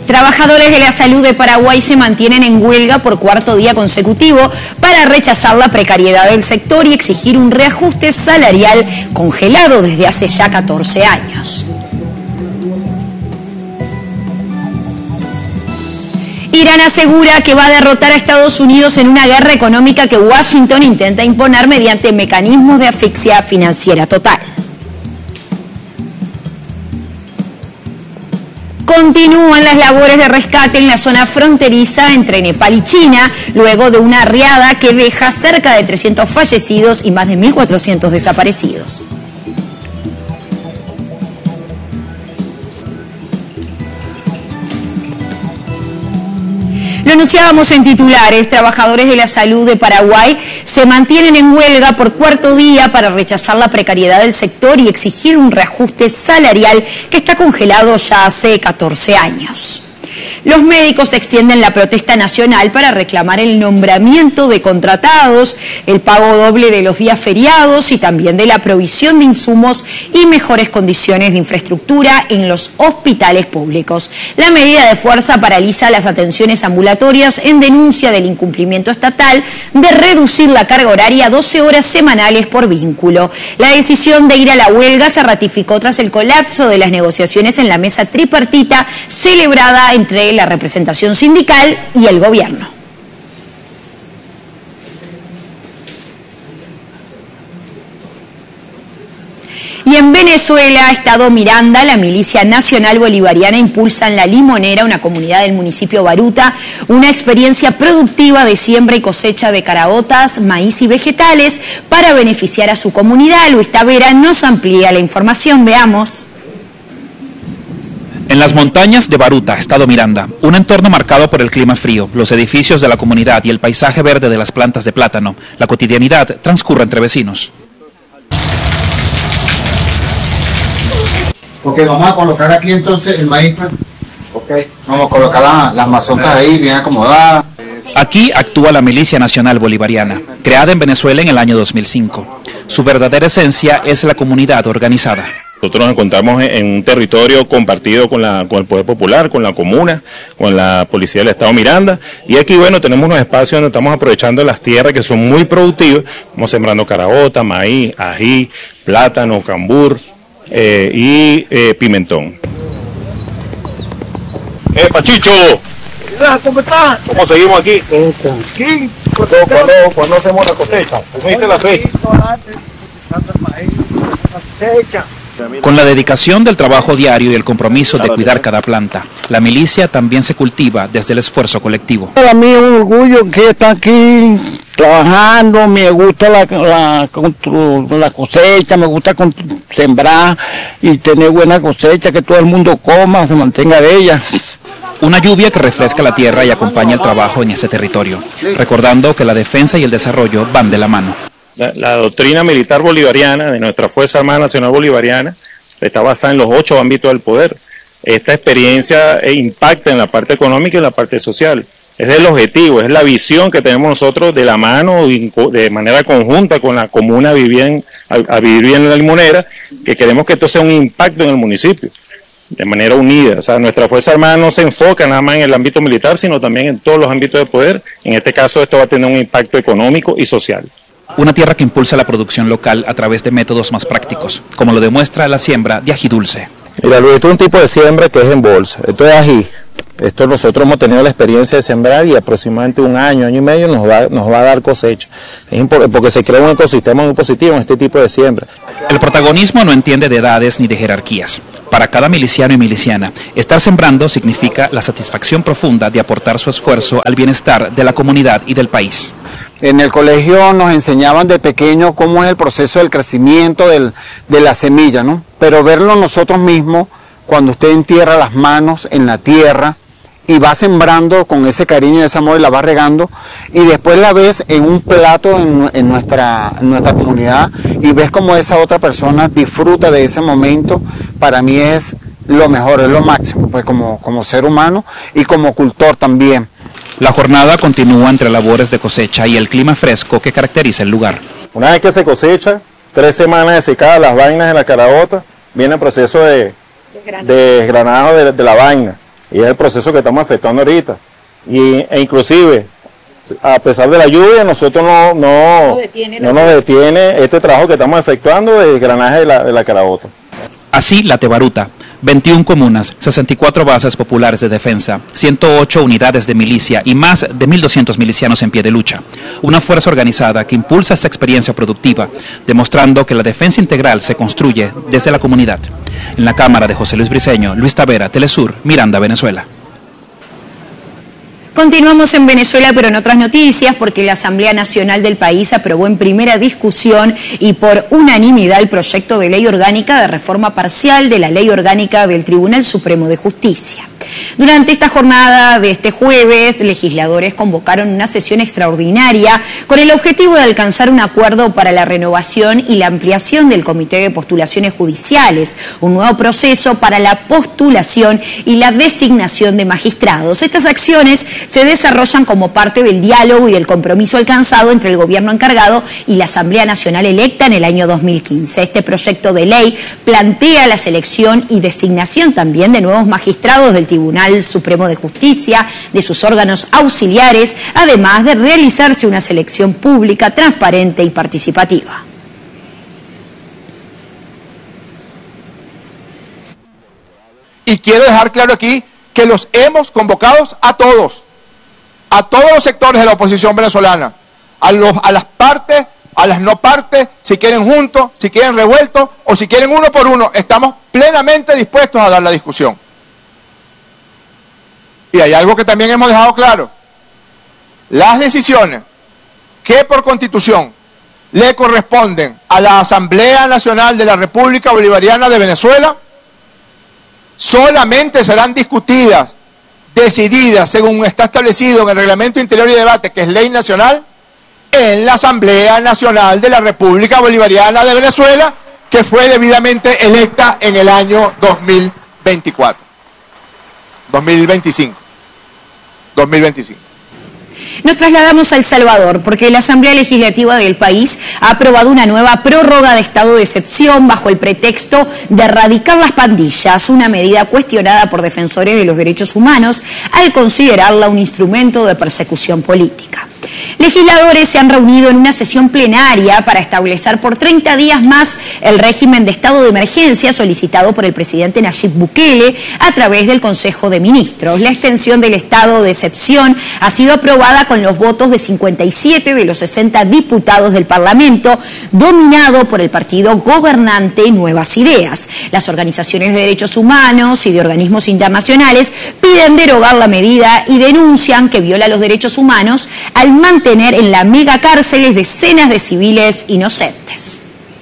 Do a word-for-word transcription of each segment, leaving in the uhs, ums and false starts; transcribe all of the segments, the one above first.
Trabajadores de la salud de Paraguay se mantienen en huelga por cuarto día consecutivo para rechazar la precariedad del sector y exigir un reajuste salarial congelado desde hace ya catorce años. Irán asegura que va a derrotar a Estados Unidos en una guerra económica que Washington intenta imponer mediante mecanismos de asfixia financiera total. Continúan las labores de rescate en la zona fronteriza entre Nepal y China, luego de una riada que deja cerca de trescientos fallecidos y más de mil cuatrocientos desaparecidos. Lo anunciábamos en titulares, trabajadores de la salud de Paraguay se mantienen en huelga por cuarto día para rechazar la precariedad del sector y exigir un reajuste salarial que está congelado ya hace catorce años. Los médicos extienden la protesta nacional para reclamar el nombramiento de contratados, el pago doble de los días feriados y también de la provisión de insumos y mejores condiciones de infraestructura en los hospitales públicos. La medida de fuerza paraliza las atenciones ambulatorias en denuncia del incumplimiento estatal de reducir la carga horaria a doce horas semanales por vínculo. La decisión de ir a la huelga se ratificó tras el colapso de las negociaciones en la mesa tripartita celebrada entre la representación sindical y el gobierno. Y en Venezuela, Estado Miranda, la Milicia Nacional Bolivariana impulsa en La Limonera, una comunidad del municipio Baruta, una experiencia productiva de siembra y cosecha de caraotas, maíz y vegetales para beneficiar a su comunidad. Luis Tavera nos amplía la información, veamos. En las montañas de Baruta, Estado Miranda, un entorno marcado por el clima frío, los edificios de la comunidad y el paisaje verde de las plantas de plátano, la cotidianidad transcurre entre vecinos. Ok, vamos a colocar aquí entonces el maíz. Ok, vamos a colocar la, las mazorcas ahí bien acomodadas. Aquí actúa la Milicia Nacional Bolivariana, creada en Venezuela en el año dos mil cinco. Su verdadera esencia es la comunidad organizada. Nosotros nos encontramos en un territorio compartido con, la, con el Poder Popular, con la comuna, con la Policía del Estado Miranda, y aquí, bueno, tenemos unos espacios donde estamos aprovechando las tierras que son muy productivas, estamos sembrando caraota, maíz, ají, plátano, cambur eh, y eh, pimentón. ¡Eh, Pachicho! ¿Cómo estás? ¿Cómo seguimos aquí? Tranquilo. ¿Cuándo, cuándo, ¿Cuándo hacemos la cosecha? ¿Me dice la fecha? Con la dedicación del trabajo diario y el compromiso de cuidar cada planta, la milicia también se cultiva desde el esfuerzo colectivo. Para mí es un orgullo que está aquí trabajando, me gusta la, la, la cosecha, me gusta sembrar y tener buena cosecha, que todo el mundo coma, se mantenga de ella. Una lluvia que refresca la tierra y acompaña el trabajo en ese territorio, recordando que la defensa y el desarrollo van de la mano. La, la doctrina militar bolivariana de nuestra Fuerza Armada Nacional Bolivariana está basada en los ocho ámbitos del poder. Esta experiencia impacta en la parte económica y en la parte social. Es el objetivo, es la visión que tenemos nosotros de la mano y de manera conjunta con la comuna a vivir en, a, a vivir en La Limonera, que queremos que esto sea un impacto en el municipio, de manera unida. O sea, nuestra Fuerza Armada no se enfoca nada más en el ámbito militar, sino también en todos los ámbitos de poder. En este caso, esto va a tener un impacto económico y social. Una tierra que impulsa la producción local a través de métodos más prácticos, como lo demuestra la siembra de ají dulce. Mira, Luis, esto es un tipo de siembra que es en bolsa. Esto es ají. Esto nosotros hemos tenido la experiencia de sembrar y aproximadamente un año, año y medio nos va, nos va a dar cosecha. Es porque se crea un ecosistema muy positivo en este tipo de siembra. El protagonismo no entiende de edades ni de jerarquías. Para cada miliciano y miliciana, estar sembrando significa la satisfacción profunda de aportar su esfuerzo al bienestar de la comunidad y del país. En el colegio nos enseñaban de pequeño cómo es el proceso del crecimiento del, de la semilla, ¿no? Pero verlo nosotros mismos, cuando usted entierra las manos en la tierra y va sembrando con ese cariño y ese amor y la va regando, y después la ves en un plato en, en, nuestra, en nuestra comunidad y ves como esa otra persona disfruta de ese momento, para mí es lo mejor, es lo máximo, pues como, como ser humano y como cultor también. La jornada continúa entre labores de cosecha y el clima fresco que caracteriza el lugar. Una vez que se cosecha, tres semanas de secada las vainas de la caraota, viene el proceso de desgranado de, de la vaina. Y es el proceso que estamos efectuando ahorita. Y, e inclusive, a pesar de la lluvia, nosotros no, no, no, detiene no nos detiene este trabajo que estamos efectuando de granaje de la, de la Caraboto. Así, la Tebaruta, veintiuna comunas, sesenta y cuatro bases populares de defensa, ciento ocho unidades de milicia y más de mil doscientos milicianos en pie de lucha. Una fuerza organizada que impulsa esta experiencia productiva, demostrando que la defensa integral se construye desde la comunidad. En la cámara de José Luis Briceño, Luis Tavera, Telesur, Miranda, Venezuela. Continuamos en Venezuela, pero en otras noticias, porque la Asamblea Nacional del país aprobó en primera discusión y por unanimidad el proyecto de ley orgánica de reforma parcial de la Ley Orgánica del Tribunal Supremo de Justicia. Durante esta jornada de este jueves, legisladores convocaron una sesión extraordinaria con el objetivo de alcanzar un acuerdo para la renovación y la ampliación del Comité de Postulaciones Judiciales, un nuevo proceso para la postulación y la designación de magistrados. Estas acciones se desarrollan como parte del diálogo y del compromiso alcanzado entre el gobierno encargado y la Asamblea Nacional electa en el año dos mil quince. Este proyecto de ley plantea la selección y designación también de nuevos magistrados del Tribunal Supremo de Justicia, de sus órganos auxiliares, además de realizarse una selección pública, transparente y participativa. Y quiero dejar claro aquí que los hemos convocado a todos, a todos los sectores de la oposición venezolana, a, los, a las partes, a las no partes, si quieren juntos, si quieren revueltos o si quieren uno por uno, estamos plenamente dispuestos a dar la discusión. Y hay algo que también hemos dejado claro: las decisiones que por Constitución le corresponden a la Asamblea Nacional de la República Bolivariana de Venezuela solamente serán discutidas, decididas, según está establecido en el Reglamento Interior y Debate, que es ley nacional, en la Asamblea Nacional de la República Bolivariana de Venezuela, que fue debidamente electa en el año dos mil veinticuatro. dos mil veinticinco. dos mil veinticinco. Nos trasladamos a El Salvador porque la Asamblea Legislativa del país ha aprobado una nueva prórroga de estado de excepción bajo el pretexto de erradicar las pandillas, una medida cuestionada por defensores de los derechos humanos al considerarla un instrumento de persecución política. Legisladores se han reunido en una sesión plenaria para establecer por treinta días más el régimen de estado de emergencia solicitado por el presidente Nayib Bukele a través del Consejo de Ministros. La extensión del estado de excepción ha sido aprobada con los votos de cincuenta y siete de los sesenta diputados del Parlamento, dominado por el partido gobernante Nuevas Ideas. Las organizaciones de derechos humanos y de organismos internacionales piden derogar la medida y denuncian que viola los derechos humanos al mantener en la megacárceles decenas de civiles inocentes.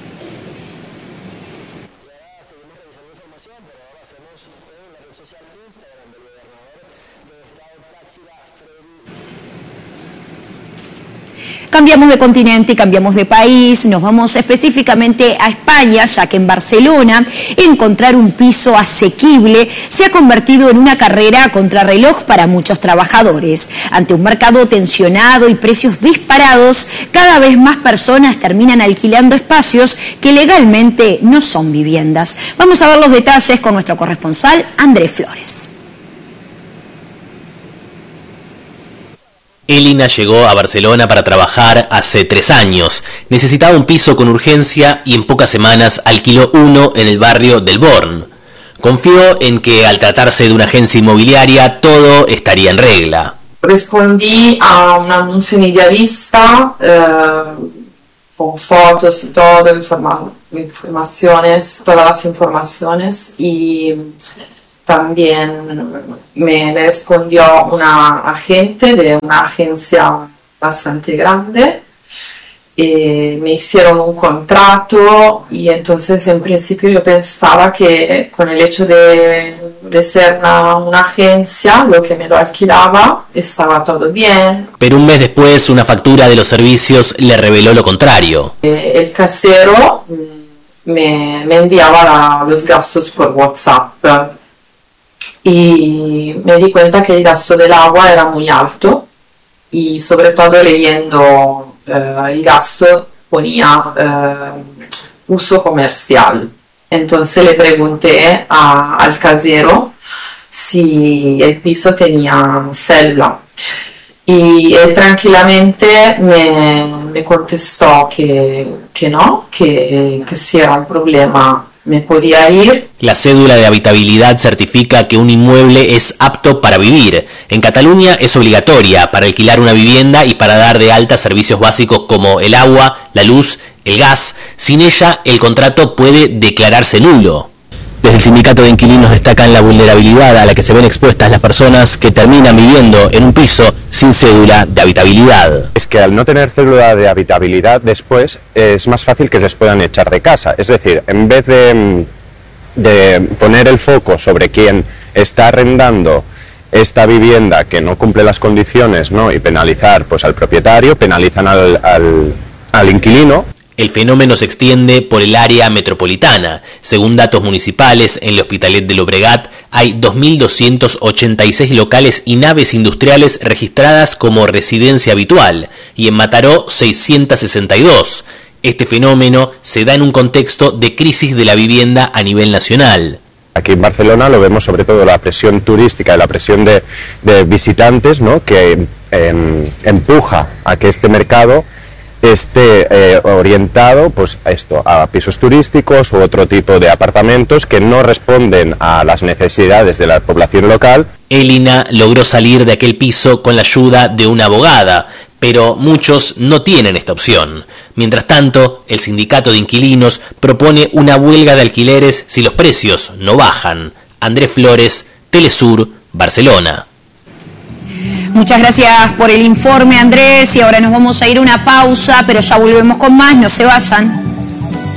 Cambiamos de continente y cambiamos de país, nos vamos específicamente a España, ya que en Barcelona encontrar un piso asequible se ha convertido en una carrera a contrarreloj para muchos trabajadores. Ante un mercado tensionado y precios disparados, cada vez más personas terminan alquilando espacios que legalmente no son viviendas. Vamos a ver los detalles con nuestro corresponsal Andrés Flores. Elina llegó a Barcelona para trabajar hace tres años. Necesitaba un piso con urgencia y en pocas semanas alquiló uno en el barrio del Born. Confió en que al tratarse de una agencia inmobiliaria todo estaría en regla. Respondí a un anuncio en Idealista eh, con fotos y todo, informa informaciones, todas las informaciones y también me respondió una agente de una agencia bastante grande. Eh, me hicieron un contrato y entonces en principio yo pensaba que con el hecho de, de ser una, una agencia, lo que me lo alquilaba, estaba todo bien. Pero un mes después una factura de los servicios le reveló lo contrario. Eh, el casero me, me enviaba la, los gastos por WhatsApp. Y me di cuenta que el gasto del agua era muy alto y sobre todo leyendo eh, el gasto ponía eh, uso comercial. Entonces le pregunté a, al casero si el piso tenía célula. Y él tranquilamente me, me contestó que, que no, que, que si era un problema me podía ir. La cédula de habitabilidad certifica que un inmueble es apto para vivir. En Cataluña es obligatoria para alquilar una vivienda y para dar de alta servicios básicos como el agua, la luz, el gas. Sin ella, el contrato puede declararse nulo. Desde el sindicato de inquilinos destacan la vulnerabilidad a la que se ven expuestas las personas que terminan viviendo en un piso sin cédula de habitabilidad. Es que al no tener cédula de habitabilidad después es más fácil que les puedan echar de casa. Es decir, en vez de, de poner el foco sobre quien está arrendando esta vivienda que no cumple las condiciones, ¿no?, y penalizar pues al propietario, penalizan al, al, al inquilino. El fenómeno se extiende por el área metropolitana. Según datos municipales, en el Hospitalet de Llobregat hay dos mil doscientos ochenta y seis locales y naves industriales registradas como residencia habitual, y en Mataró seiscientos sesenta y dos. Este fenómeno se da en un contexto de crisis de la vivienda a nivel nacional. Aquí en Barcelona lo vemos sobre todo la presión turística, la presión de, de visitantes, ¿no?, que eh, empuja a que este mercado esté eh, orientado pues a esto, a pisos turísticos u otro tipo de apartamentos que no responden a las necesidades de la población local. Elina logró salir de aquel piso con la ayuda de una abogada, pero muchos no tienen esta opción. Mientras tanto, el sindicato de inquilinos propone una huelga de alquileres si los precios no bajan. Andrés Flores, Telesur, Barcelona. Muchas gracias por el informe, Andrés, y ahora nos vamos a ir a una pausa, pero ya volvemos con más, no se vayan.